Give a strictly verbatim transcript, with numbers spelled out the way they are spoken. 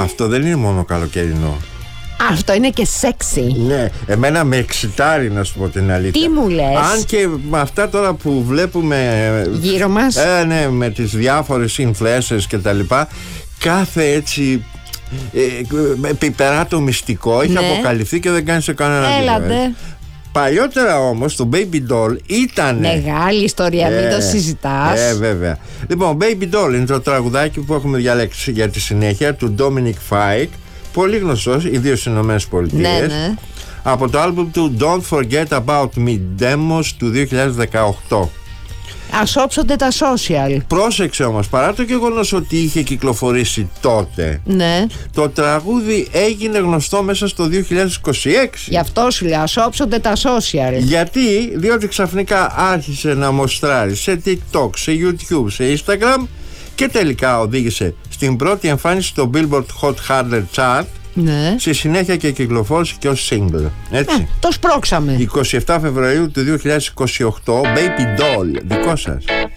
Αυτό δεν είναι μόνο καλοκαιρινό. Αυτό είναι και σεξι. Ναι, εμένα με εξητάρει, να σου πω την αλήθεια. Τι μου λες? Αν και με αυτά τώρα που βλέπουμε γύρω μας, ε, ναι, με τις διάφορες influencers και τα λοιπά, κάθε έτσι ε, πιπεράτο μυστικό έχει, ναι, αποκαλυφθεί και δεν κάνει σε κανένα Έλατε. Παλιότερα όμως το Baby Doll ήταν μεγάλη ιστορία, ε, μην το συζητάς. Ε, βέβαια. Λοιπόν, Baby Doll είναι το τραγουδάκι που έχουμε διαλέξει για τη συνέχεια του Dominic Fike, πολύ γνωστός, ιδίως στις Ηνωμένες Πολιτείες. Ναι, ναι. Από το άλμπουμ του Don't Forget About Me Demos του δύο χιλιάδες δεκαοκτώ. Ας όψονται τα social. Πρόσεξε όμως, παρά το γεγονός ότι είχε κυκλοφορήσει τότε, ναι, το τραγούδι έγινε γνωστό μέσα στο δύο χιλιάδες είκοσι έξι. Γι' αυτό σου λέω, ας όψονται τα social. Γιατί, διότι ξαφνικά άρχισε να μοστράρει σε TikTok, σε YouTube, σε Instagram και τελικά οδήγησε στην πρώτη εμφάνιση στο Billboard Hot one hundred Chart. Ναι. Στη συνέχεια και κυκλοφόρησε και ως single. Έτσι. Ε, το σπρώξαμε. εικοστή εβδόμη Φεβρουαρίου του δύο χιλιάδες είκοσι οκτώ, Baby Doll, δικό σας.